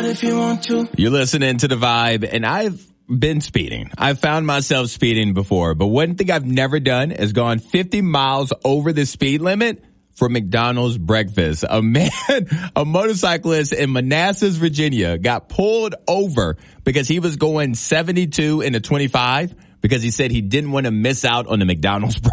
if you want to. You're listening to The Vibe, and I've been speeding. I've found myself speeding before, but one thing I've never done is gone 50 miles over the speed limit for McDonald's breakfast. A motorcyclist in Manassas, Virginia got pulled over because he was going 72 in a 25 because he said he didn't want to miss out on the McDonald's breakfast.